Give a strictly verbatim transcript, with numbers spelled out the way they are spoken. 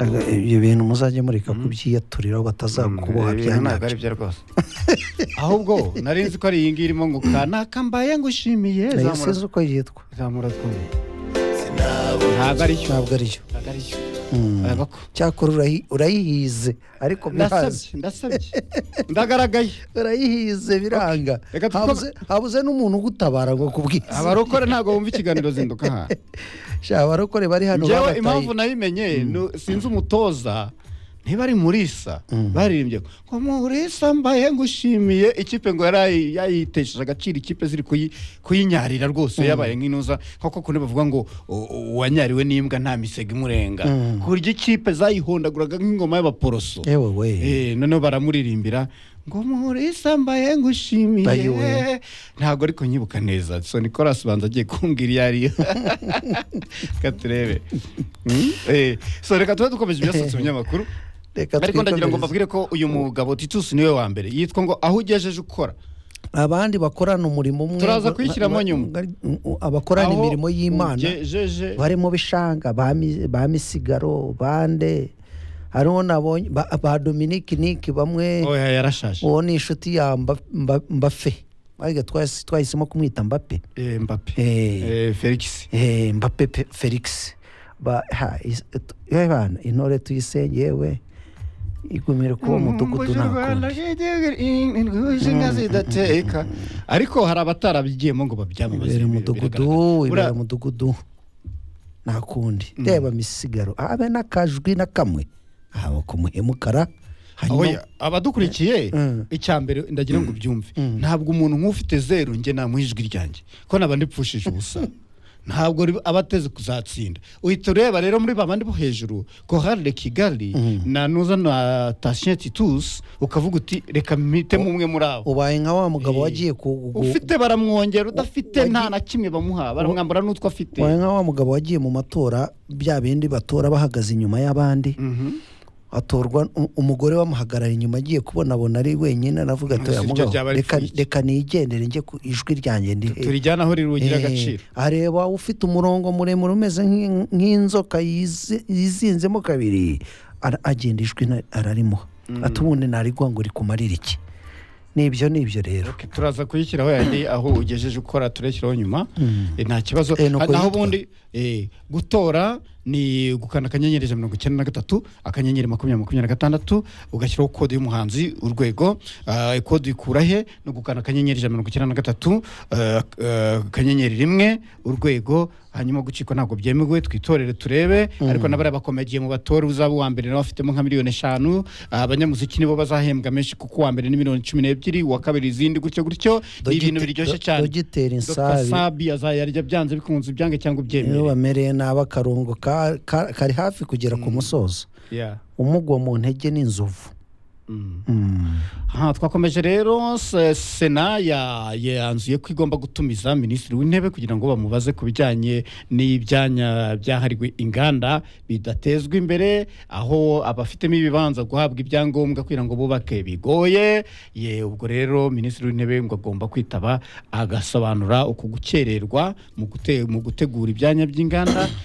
ibyo bintu muzajye mureka kubyiyaturira batazakuboha byanyabyo byo rwose ahubwo nari nzi ko ari iyi ngiyi irimo ngo kanaka mbaye ngushimiye zamura uko yitwa zamura twumve ntabwo ari cyo ntabwo ari cyo ntabwo ari cyo cyakora urayihize ariko ndasabye ndasabye ndagaragaye urayihize biranga habuze n'umuntu ugutabara ngo kubwiza abarokore ntabwo bumva ikiganiro zinduka aha abarokore bari hano njyewe impamvu nabimenye sinzi umutoza niba ari Murisa baririmbye ngo Murisa mbaye ngushimiye ikipe ngo yari yayitesheje agaciro ikipe ziri kuyinyarira rwose yabaye nk'inuza nk'uko kune bavuga ngo wanyariwe n'imbwa nta misega imurenga ku buryo ikipe zayihondaguraga nk'ingoma y'abaporoso eh none baramuririmbira ngo Murisa mbaye ngushimiye ntabwo ariko nyibuka neza so Nicolas banza agiye kumbwira yari katurebe eh so reka tuba dukomeje byasutse ibinyamakuru ariko ndagira ngo mbabwire ko uyu mugabo Titus niwe wa mbere yitwa ngo aho ugejeje ukora abandi bakorana umurimo umwe turaza kwishyiramo nyuma abakorana imirimo y'Imana barimo bishanga ba misigaro bande hariho nabonye ba Dominique Nick bamwe oya yarashaje uwo ni inshuti ya Mbappe ariko twese twahisemo kumwita Mbappe eh Mbappe eh Felix eh Mbappe Felix ba ha yebana intore tuyisengewe igumire kuba mudugudu nako ariko hari abatarabigiyemo ngo babyamamaze mudugudu ibera mudugudu nakundi reba misigaro abe nakajwi nakamwe abo kumuhemukara hanyuma abadukurikiye icyambere ndagira ngo byumve ntabwo umuntu nk'ufite zero nge namuhijwi ryanjye ko nabandi pfushije ubusa ntabwo abateze kuzatsinda uhita ureba rero muri babandi bo hejuru ko Harle Kigali na nuza na Tatien Titus ukavuga uti reka mite mu umwe muri abo ubaye nka wa mugabo wagiye ku ufite baramwongera udafite nta na kimwe bamuha baramwambura n'utwo afite ubaye nka wa mugabo wagiye mu matora bya bindi batora bahagaze inyuma y'abandi atorwa umugore wamuhagarara inyuma agiye kubona abona ari wenyine aravuga ati reka reka nigendere nje ku ijwi ryanjye ndi turijyana aho rirugira agaciro areba ufite umurongo muremure umeze nk'inzoka yizinzemo kabiri agenda ijwi ararimo atubundi narigwa ngo rikumarira iki nibyo nibyo rero turaza kuyishyiraho yandi aho ugejeje ukora tureshyiraho nyuma nta kibazo naho ubundi gutora ni gukanda akanyenyeri ijana na mirongo icyenda na gatatu akanyenyeri makumyabiri makumyabiri na gatandatu ugashyiraho kode y'umuhanzi urwego kode ikura he no gukanda akanyenyeri ijana na mirongo icyenda na gatatu akanyenyeri rimwe urwego hanyuma gucikwa ntabwo byemewe twitorere turebe ariko nabari bakomegiye mu batora uzaba uwa mbere n'abafitemo nka miliyoni eshanu abanyamuziki nibo bazahembwa menshi kuko uwa mbere ni miliyoni cumi n'ebyiri uwa kabiri izindi gutyo gutyo ibintu biryoshye cyane Dogiteri Nsabi azayarya byanze bikunze ibyange cyangwa ubyemere niyo bamereye naba karungo kari hafi kugera ku musozo umugwa mu ntege n'inzovu aha twakomeje rero Sena yanzuye ko igomba gutumiza minisitiri w'intebe kugira ngo bamubaze ku bijyanye n'ibyanya byahariwe inganda bidatezwa imbere aho abafitemo ibibanza guhabwa ibyangombwa kugira ngo bubake bigoye ye ubwo rero minisitiri w'intebe ngo agomba kwitaba agasobanura uku gukererwa mu gutegura ibyanya by'inganda